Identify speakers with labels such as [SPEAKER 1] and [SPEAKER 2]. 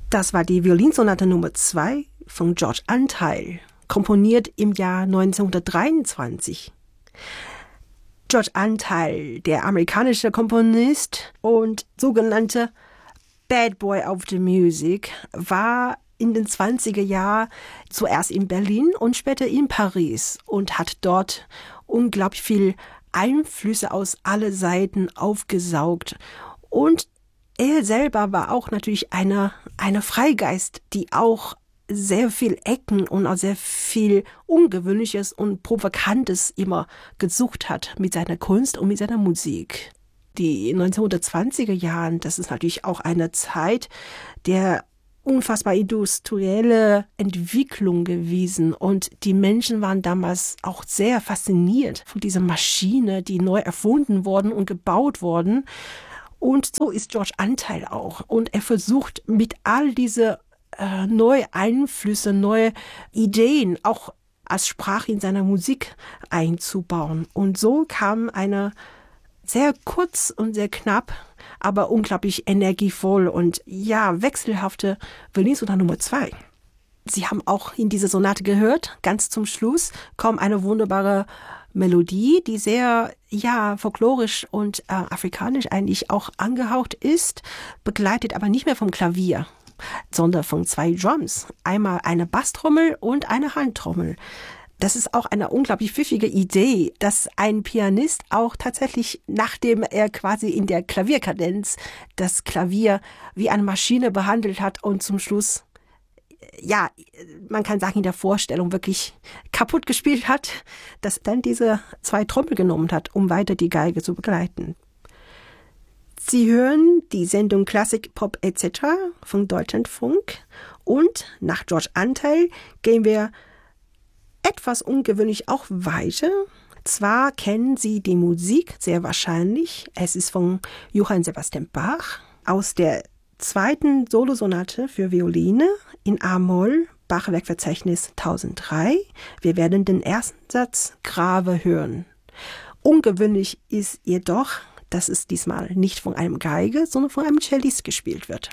[SPEAKER 1] Das war die Violinsonate Nummer 2 von George Antheil, komponiert im Jahr 1923. George Antheil, der amerikanische Komponist und sogenannte Bad Boy of the Music, war in den 20er Jahren zuerst in Berlin und später in Paris und hat dort unglaublich viel Einflüsse aus allen Seiten aufgesaugt. Und er selber war auch natürlich eine Freigeist, die auch sehr viel Ecken und auch sehr viel Ungewöhnliches und Provokantes immer gesucht hat mit seiner Kunst und mit seiner Musik. Die 1920er Jahren, das ist natürlich auch eine Zeit der unfassbar industrielle Entwicklung gewesen und die Menschen waren damals auch sehr fasziniert von dieser Maschine, die neu erfunden worden und gebaut worden. Und so ist George Antheil auch. Und er versucht mit all diese neue Einflüsse, neue Ideen auch als Sprache in seiner Musik einzubauen. Und so kam eine sehr kurz und sehr knapp, aber unglaublich energievoll und ja, wechselhafte Violinsonate Nummer 2. Sie haben auch in dieser Sonate gehört, ganz zum Schluss kommt eine wunderbare Melodie, die sehr, ja, folklorisch und afrikanisch eigentlich auch angehaucht ist, begleitet aber nicht mehr vom Klavier, sondern von 2 Drums. Einmal eine Basstrommel und eine Handtrommel. Das ist auch eine unglaublich pfiffige Idee, dass ein Pianist auch tatsächlich, nachdem er quasi in der Klavierkadenz das Klavier wie eine Maschine behandelt hat und zum Schluss, ja, man kann sagen, in der Vorstellung wirklich kaputt gespielt hat, dass dann diese 2 Trommel genommen hat, um weiter die Geige zu begleiten. Sie hören die Sendung Klassik, Pop etc. von Deutschlandfunk und nach George Antheil gehen wir etwas ungewöhnlich auch weiter. Zwar kennen Sie die Musik sehr wahrscheinlich. Es ist von Johann Sebastian Bach aus der 2. Solosonate für Violine in A-Moll, Bach-Werkverzeichnis 1003. Wir werden den ersten Satz Grave hören. Ungewöhnlich ist jedoch, dass es diesmal nicht von einem Geige, sondern von einem Cellist gespielt wird.